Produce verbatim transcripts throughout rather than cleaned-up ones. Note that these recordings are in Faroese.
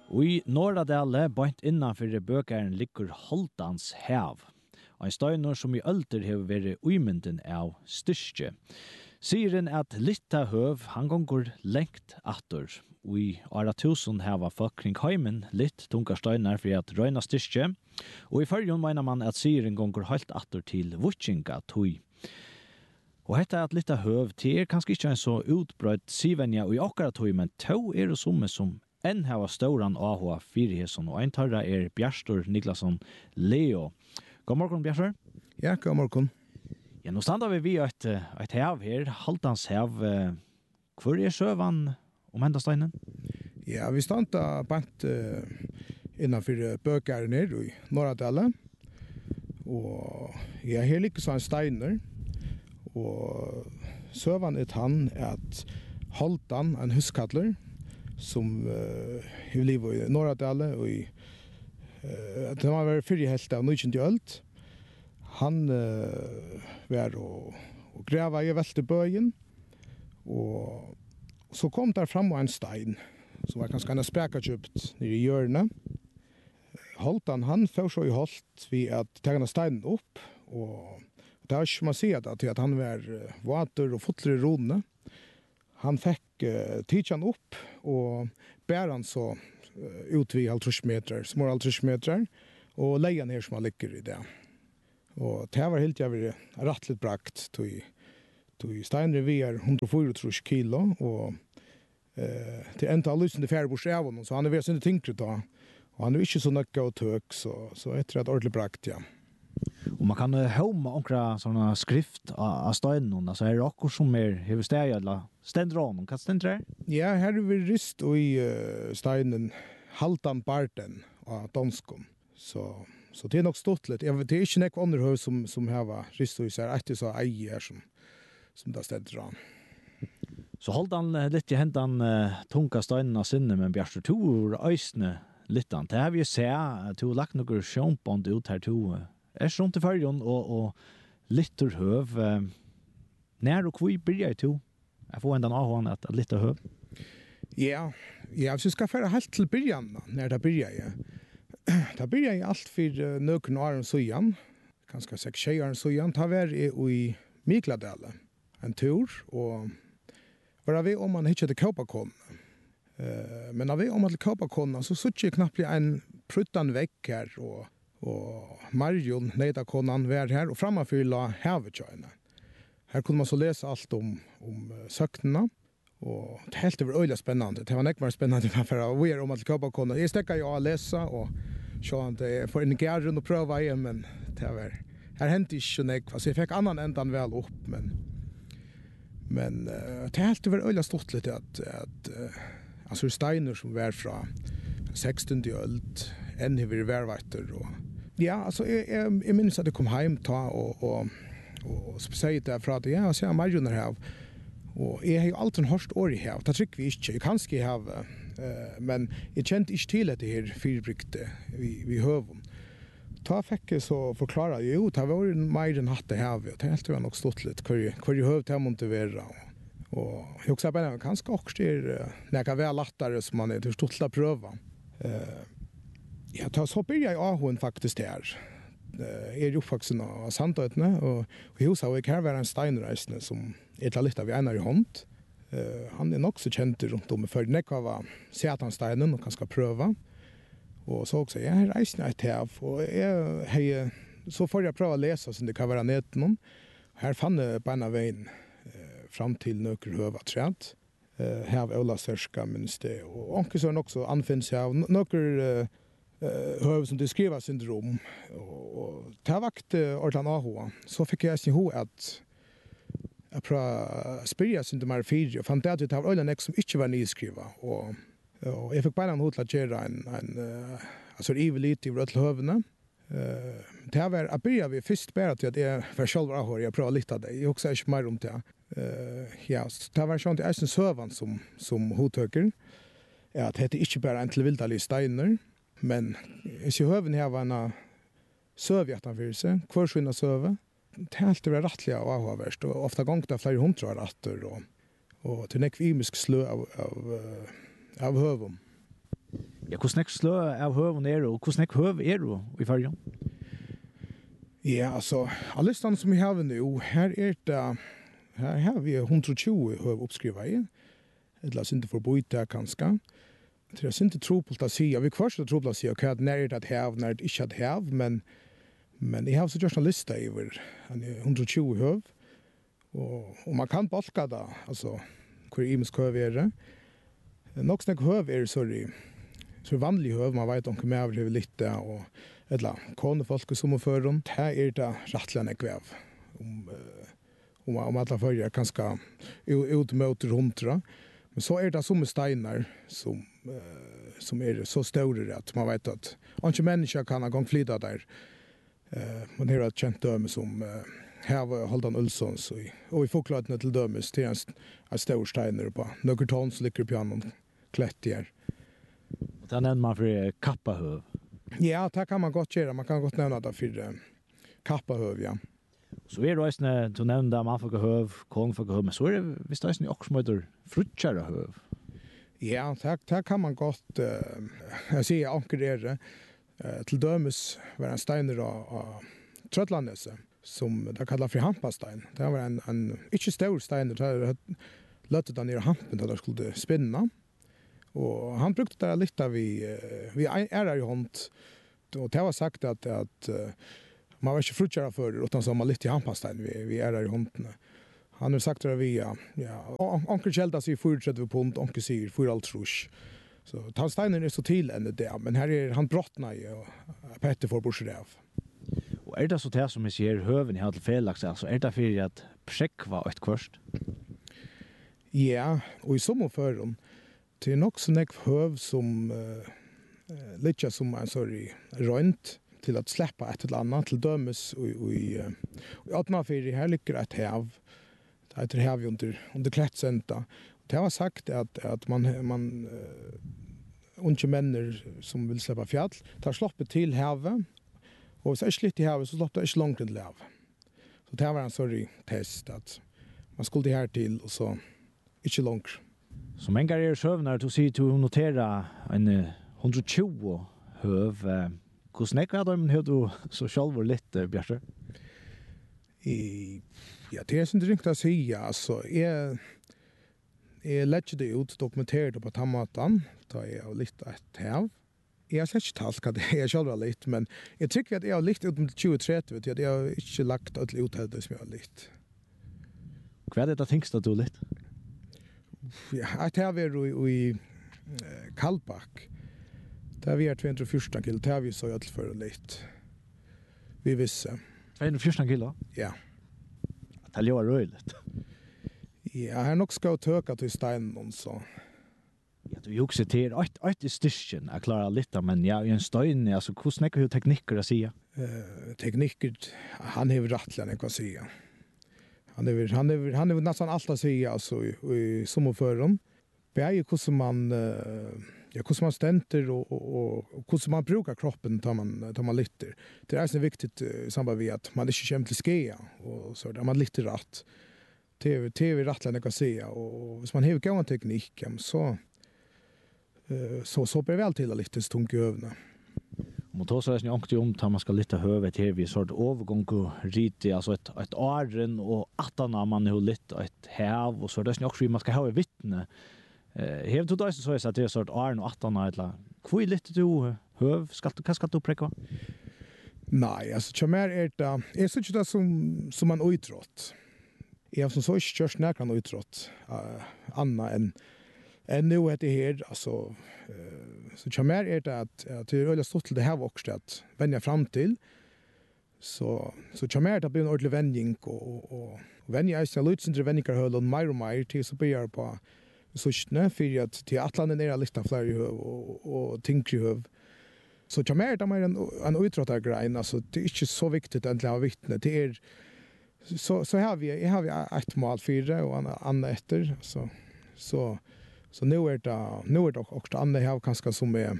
Og i Norradale, bænt innanfyrir bøkaren, ligger Holdans hav. Ein steinur som i ølder hever vært uimynden av styrke. Sier en at litta høv, han gongur lengt attor. Og i åra tusen hava folk kring heimen litt tunga steinar for at røyna styrke. Og i fyrjon mener man at sier en gongur halt attor til vutsinga tui. Og hetta at litta høv, det er kanskje ikke en så utbrøtt sivenja og i okkara tui, men to er det somme som enn hava stauran ahua fyrihesson, og ein tarra er Bjarstor Niklasson Leo. God morgon, Bjarstor. Ja, god morgon. Ja, nå standa vi vid et, et hav her, Haltans hav. Hvor er søvan om hendasteinen? Ja, vi standa bant uh, innanfor bøkaren her i Norradale. Og ja, her ligger sånn steiner. Og søvan er han at Haltan, en huskadler, som uh, i livet i Norradale, og i uh, det var fyrir helt av nitjende ølt. Han uh, var og, og greva i veltebøyen, og så kom der fram en stein, som var ganske en spekakjøpt nere i hjørnet. Holtan, han får så i holdt ved at tegna steinen opp, og det er ikke man sier det, til at han var uh, vater og fotler i rodene. Han fikk uh, tidsan opp, og bær han så uh, ut vid halvtrus meter, små halvtrus meter, og leien her som han ligger i det. Og det var helt jævlig rettelig brakt til, til steiner vi er hundre og fyrre kilo, og uh, til en av lysende færebors av honom, så han er ved sin tyngre da, og han er ikke så nøkka og tøk, så, så etter et ordentlig brakt, ja. Og man kan høyma onkra sånne skrift av, av steinen, altså er det akkur som er hever steg, eller stendra honom, hva stendra er? Ja, her er vi rist og i uh, steinen Haltan Barten av Donskon, så, så det er nok stått litt. Jeg, det er ikke nekva underhøv som, som hever rist og i seg, etter så eier som, som da stendra. Så holdt han litt i hendan uh, tunga steinen av sinne, men Bjarstor, to er øysne litt an. Det har vi jo se, to har lagt noen sjånbånd ut her, to er sånn til fyrjon, og, og litt ur høv. Uh, Nær og hvor blir jeg to? Jeg får enda avhånd at litt ur høv. Ja, ja, hvis vi skal fære helt til byrjan, når det blir jeg. Da blir jeg alt for uh, nøkken og åren søyan, kanskje seks tjej åren søyan, ta vær jeg i Mikladale, en tur, og var vi om man ikke hadde kåpakåne. Uh, men av vi om at kåpakåne, så sutt jeg knapt en pruttan vekk her, og, og Marion, neidakånen, var her, og framafylla havetjøyene. Her kunne man så lese alt om, om uh, søktene, og det helt var øyelig spennende. Det var nekvar spennende for å være om at kåpakåne. Jeg stekket jo å lese, og så at jeg får en gæren og prøve igjen, men det var, her hendte ikke nekvar, så jeg fikk annan endan vel opp, men men uh, det helt var øyelig stort litt at, at uh, altså steiner som var fra sekstende ølt, enn i vi værveiter, og ja, altså jeg, jeg, jeg minns at jeg kom hjem ta, og, og, og spesielt derfra at ja, så jeg har marginer her, og jeg har jo alltid hørt år i her, det trykker vi ikke, jeg kan ikke ha, uh, men jeg kjente ikke til at det her fyrbrykte vi, vi høver. Da fikk jeg så forklare, jo, det var mer enn hatt det her, og det helt var nok stått litt, hver, hver jeg høver til å motivere, og, og jeg også bare, kanskje også det er når jeg kan være lettere som man er til stått til å prøve. Uh, ja, så blir jeg ahoen faktisk her. Uh, jeg er oppvaksen av Sandøytene, og, og i huset har jeg her vært en steinreisende som er til litt av en i hånd. Uh, han er nok så kjent rundt om, for det er var Setansteinen, og han skal prøve. Og så også, jeg har reisende et hev, og jeg, jeg, så får jeg prøve å lese, så det kan være ned noen. Her fann jeg beina veien uh, fram til nøkker høva træt. Uh, hev Ola Sørska, minns det, og onke så er nok så anfinnes jeg av nøkker uh, Uh, høv som det skriver syndrom, og, og det har vakt uh, Orlan Ahoa, så fikk jeg sin ho at jeg prøvde å spyrre syndrom her fire, og fant det at det var øyne som ikke var nyskriva, og, og jeg fikk bare en ho til å gjøre en, en uh, altså ivel litt i rødt høvene. Uh, det var å begynne vi først bare til at jeg var selv avhør, jeg prøvde litt av det, jeg også ikke mer om det. Uh, ja, det var sånn til Eisen Søvan som, som hodtøker, ja, at det ikke bare en til vildalig steiner, men hvis jeg høven her var en søv i etanfyrir seg, hver skynda søve, det er alltid vært rettelig og avhåverst, og ofte gongt av flere hundre år retter, og, og til nekk vimisk slø av, av, av høven. Ja, hur snack slö av höven är och hur snack höv är du i färjan? Ja, alltså, alla listan som vi har nu, här är det, här har vi hundratjugo höv uppskriva i. Eller inte för bojta kanske. Det är inte tropult att säga, vi kvarst att tropult att säga, okay, när är det att häv, när är det inte att häv, men, men jag har så gjort en lista över hundratjugo höv. Och, och man kan balka det, alltså, hur imisk höv är det. Nog snack höv är så det så vanlig höv, man vet om med över lite och eller kone folk som för runt här är det rättliga kväv om om om alla förger kanske ut mot hundra, men så är det som stenar som som är så stora att man vet att inte människa kan ha gång flytta där. Eh man har ett känt döme som här var Haldan Olsson så i och i förklaringen till dömes till en, en stor stenar på några tons ligger på någon klättier. Och den nämner man för kappahöv. Ja, det kan man gott göra. Man kan gott nämna det för uh, kappahöv, ja. Så är det också när du nämnde man får höv, kong får höv, men så är det visst det är också med frutchare höv. Ja, det, det kan man gott uh, jag säger anker det uh, till dömes var en steiner av Tröttlandese som det kallar för hampastein. Det var en en inte stor stein, det lötte den ner hampen där det skulle spinna. Och han brukte det lite vi vi är där i hånd och det var sagt att att man var inte frutchara för utan så man lite i handpasta vi vi är där i hånd. Han har sagt det vi ja ja onkel Kjelda sig fyrtiotre pund onkel säger för allt rush. Så tandsteinen är så till ända där men här är han brottna ju och Petter får borserev. Och är det så där som vi ser höven i hade fellax alltså är det för att präckva ett kvörst? Ja, och i sommarförum det är nog så nek höv som uh, lite som en sorry rönt till att släppa ett eller annat till dömes och i uh, atmosfären här ligger ett hav. Det heter hav under under klättsenta. Det har sagt att att man man uh, unge männer som vill släppa fjäll tar sloppet till havet och så är slitt i havet så släpper det inte långt till hav. Så det var en sorry test att man skulle det här till och så inte långt. Som en gång sövnar du ser du notera en hundratjugo höv. Hur snäcker jag dem hur du så själv lite Bjarte? I ja, det är inte riktigt att säga alltså är är lätt det ut dokumenterat på tamatan tar jag lite ett här. Jag har inte talat att det är själv lite men jag tycker att jag har lite ut mot tjugo trettio vet jag det har inte lagt att ut det som jag lite. Vad är det tänkst att du lite? Ja, att här är i i Kallback. Där vi är tvåhundrafjorton kilo, där vi så jag för lite. Vi visste. tvåhundrafjorton kilo? Ja. Det är ju röjligt. Ja, här nog ska jag töka till steinen så. Ja, du juxar till ett ett styrken. Jag klarar lite men ja, en stein alltså hur snackar hur tekniker att säga? Eh tekniker han har rättligen vad säga. Han är han är han är nästan allt att säga alltså i, i sommarförum. Bäge hur som man ja hur som man ständer och och och hur som man brukar kroppen tar man tar man lite. Det är så viktigt i samband med att man inte kommer till skia och så där man lite rätt. T V T V rättligen kan säga och hvis man har gått teknik så så så blir väl till lite stunk i övna. Mot oss är det inte om att man ska lite höva till vi sort övergång och rite alltså ett ett åren och attarna man har lite ett hav och så det är också man ska ha ett vittne. Eh helt då så är det så att det är sort åren och attarna eller kvui lite du höv ska du vad ska du präcka? Nej, alltså chamär är det är så inte som som man utrott. Jag som så inte körs när kan utrott uh, Anna en en nu heter det här alltså uh, så chamär är det att att det är öle stort till det här också att vänja fram till så så chamär det blir en ordentlig vändning och och vänja är så lite inte vändningar höll och mer och mer till så blir på så snä för att till Atlanten är lite fler och och tänker ju så chamär det mer en en utrottar grej alltså det är inte så viktigt att ha vittne det är så så har vi har vi ett mål fyra och andra andra efter så så så nu är det nu är det också andra har kanske som är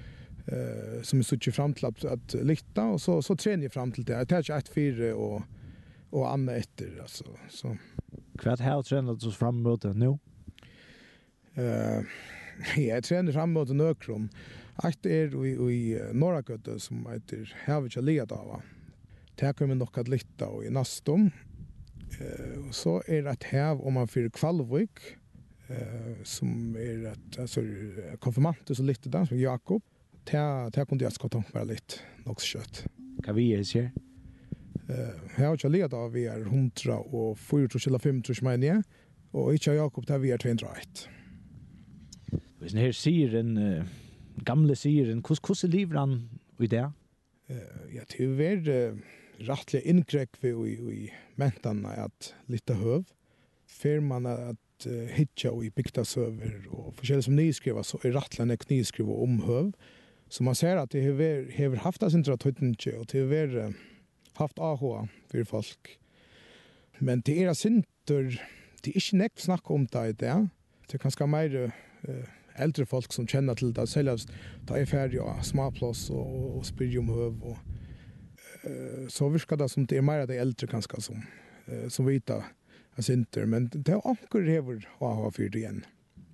eh som är så tjugo fram till att, att lita och så så tränar fram till det. Det är ett fyra och och andra efter alltså så Kvart här tränat oss framåt nu. Eh jag tränar framåt nökron. Ett er i, i Norragöte som heter Havet av Ledava. Det kommer nog att lytta och i Nastum. Eh, och så är det ett hav om man för Kvalvik eh, som är ett alltså konfirmanter så lite där som Jakob. Det det kunde jag ska ta bara lite nog kött. Kan vi är här? Eh, Havet av Ledava vi är hundra och fyra eller fem tror jag menar. Och inte Jakob där vi är tvåhundraett. Hvis den her sier en uh, gamle sier en hos hos lever han i det? Uh, ja, det är väl uh, rättliga inkräck för i i mentarna att lite höv. För man att uh, hitcha och i bygta server och forskjellig som ni skriver så är rättliga ni skriver om höv. Så man ser att det har har haft det inte att inte och det har uh, haft A H för folk. Men det är synter det är inte näck snack om det där. Det är ganska mer uh, äldre folk som känner till det självs ta är färdig och småplats och och spyr om höv och uh, så viskar det som det är mer de äldre ganska som uh, som vita alltså inte men det är ankor hever och ha för det igen.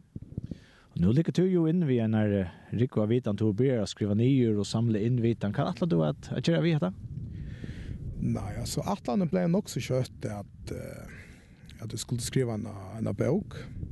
Nu ligger du ju in vid när Rico har vitan till att börja skriva ner och samla in vitan. Kan alla du att att göra vita? Nej, alltså Atlanten blev nog så kött att uh, att du skulle skriva en en bok.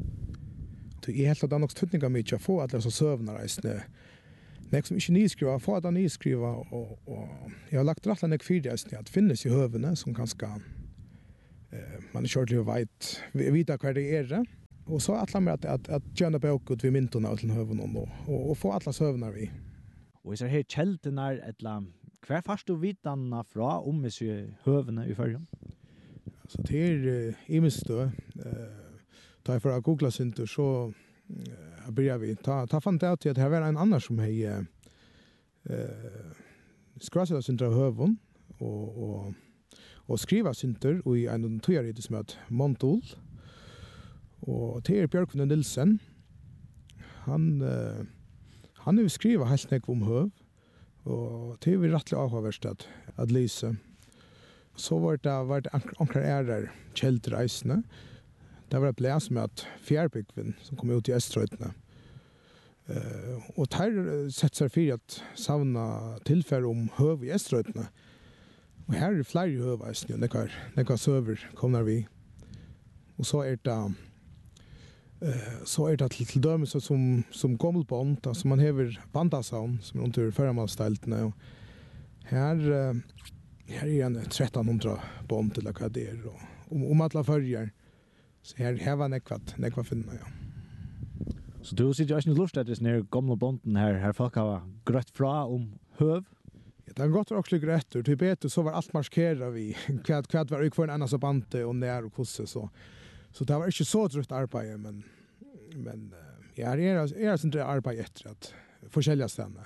Det är helt att annars tutningar mycket få att läsa sövnareisne. Nek som inte nyskriva, få att nyskriva och, och jag har lagt rätt nek fyrdeisne att finnes i hövene som ganska eh, man är kört lite vet vita vad det är. Och så att med att att att tjäna bok ut vid myntorna till hövenen och, och, och få alla sövnar vi. Och så här kältenar ett lam. Kvar fast du vitanna fra om i hövene i förrjun? Så det är uh, imestö. Eh ta för att googla synter så uh, börjar vi ta ta fant ut att det här var en annan som hej eh uh, skräsa synter av hövon och och och skriva synter och i en teori som heter Montol och T. Björkvin Nilsen han uh, han har skrivit helt nek om höv och det är vi rättligt avhåverst att att lysa. Så var det var det ankar är där kältreisne. Det var ett läs med att Fjärbygven som kom ut i Österötna. Uh, och där sätter sig för att savna tillfälle om höv i Österötna. Och här är flera hövväsningar, det kan det kan söver kommer vi. Och så är det uh, så är det till, till dömes som som gammelband, alltså man häver bandasån som är under förmalstalterna och här uh, här är en trettonhundra band till vad det är och om om alla följer. Så här här var nekvat, nekvat finna ja. Så du sitter ju inte lust att det när gamla bonden här här folk har grött fra om höv. Ja, det har gått också rätt ut. Typ så var allt markerat vi kvad kvad var ut för en annan så bante och när och kusse så. Så det var inte så trött arbete men men ja, det är är sånt där arbete efter att forskjelliga ställen.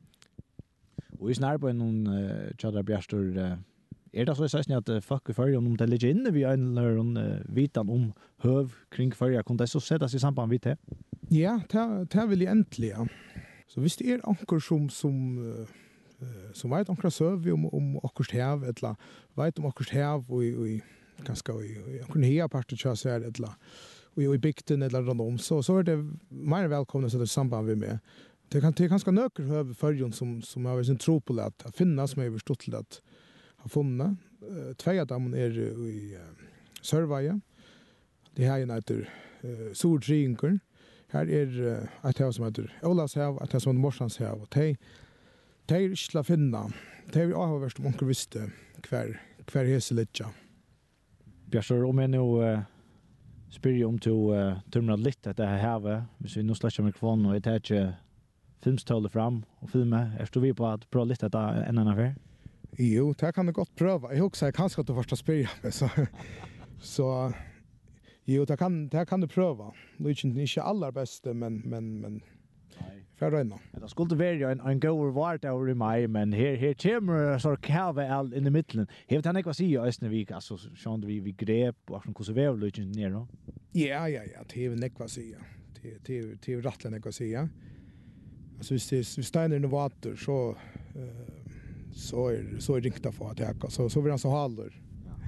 Och i snarare någon uh, Chadra Bjärstor uh, är det så sägs ni att uh, fuck för om det ligger inne vi en uh, vitan om höv kring förra kunde det så sättas i samband med det. Ja, det det vill jag äntligen. Så visst är ankor som som uh, som vet ankor söv om om akkurat här eller vet om akkurat här och i ganska i ankor här parter så så är det eller och i bygden eller runt om så så är det mer välkomna så det samband vi med. Det kan det ganska nöker höv förjon som som har sin tro på att finnas som är förstått till att ha funnit. Uh, två av dem är i uh, Sörvaje. Det här är heter uh, Sordrinker. Här är uh, ett hus som heter Olavshav, ett hus som heter Morsanshav. Och det det är inte att finna. Det är av värst om onkel visste kvar kvar heselitja. Bjärstor om jag nu uh, spyr om till uh, tumra lite det här havet. Hvis vi nu släcker mikrofonen och jag tar filmstöler fram och filma. Är vi på att prova lite detta en annan affär? Jo, det kan du gott pröva. Jag också kanske att du första spyr med så så jo, det kan det kan du pröva. Det är inte inte allra bästa men men men nej. För då ändå. Det skulle vara en en go vart över i maj men här här kommer så kave all in i mitten. Har han inte vad säga östne vik alltså sjön vi vi grep och från Kosovo lite ner då. Ja, ja, ja, det är väl nekva säga. Det det det är rättligt nekva säga. Alltså hvis det vi steiner i vatten så uh, så är så är riktigt för att jag så så vill han så håller.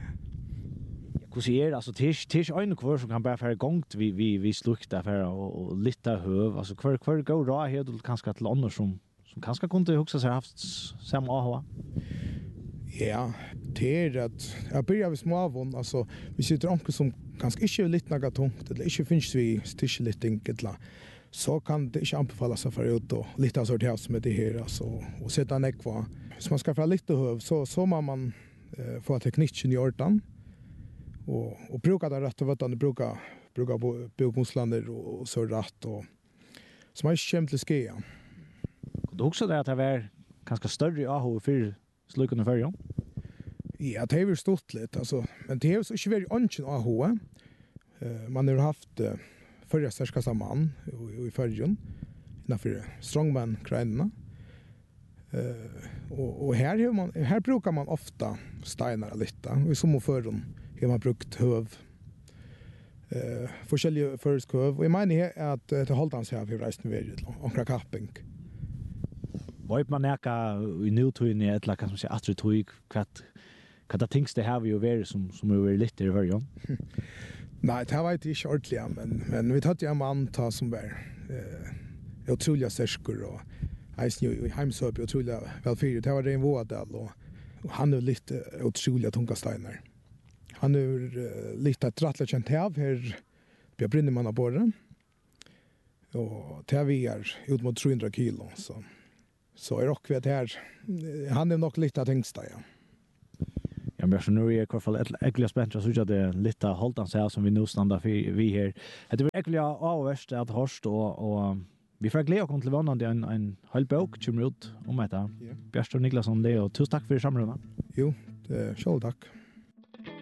Hur ser alltså tisch tisch en kvar som kan bara för igång vi vi vi slukta för och, och lite höv alltså kvar kvar går då helt kanske till andra som som kanske kunde huxa sig haft samma A H. Ja, det är att jag börjar med småvån, alltså vi sitter onkel som kanske inte är lite något tungt eller inte finns vi stisch lite enkelt så kan det inte anbefallas att fara ut och lite sort här som det här alltså och sätta en ekva. Så man ska få lite höv så så man man eh, få tekniken i ordan och och bruka det rätt och vet att bruka bruka bokmuskler och, och så rätt och så man är inte ske. Du också där att det var ganska större A H för sluken för ja. Ja, det är stort lite alltså men det är så inte väldigt anchen A H. Eh, man har haft eh, förra starkaste man i, i förrjun innanför strongman-gränderna. Uh, och, och här, har man, här brukar man ofta steinar lite. Och i sommarfören har man brukt höv. Uh, forskjellige føreskøv. Og jeg mener at uh, til Holtans her har vi reist med videre til omkring kapping. Vet man näka i nutiden i ett la kan man säga att tog kvart kvart det things det har vi ju ver som som är lite i varje. Nej, det var inte ordentligt men men vi hade ju en man ta som var eh otroliga särskor och Eisen ju i Heimsöp otroliga välfyrt. Det var det en vårdal och han är lite otroliga tunga stenar. Han är uh, lite trattla känt här här på Brynnemanna borren. Och det vi är ut mot trehundra kilo så så är rock vet här han är nog lite tänksta ja. Ja, men så nu är i alla fall ett äckliga spänt så att det lite Holtans här som vi nu stannar för vi här. Det var äckliga avvärst att hörst och och vi får glädje kom till vannan det en en hel bok kommer ut om detta. Bjärstor Niklasson det och tusen tack för samrådet. Jo, det är själv tack.